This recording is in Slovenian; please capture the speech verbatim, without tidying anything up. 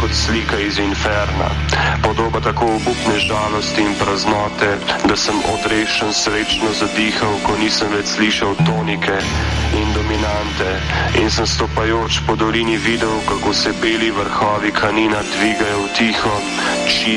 kot slika iz inferna. Podoba tako obupne žalosti in praznote, da sem odrešen srečno zadihal, ko nisem več slišal tonike in dominante, in sem stopajoč po dolini videl, kako se beli vrhovi kanina dvigajo tiho,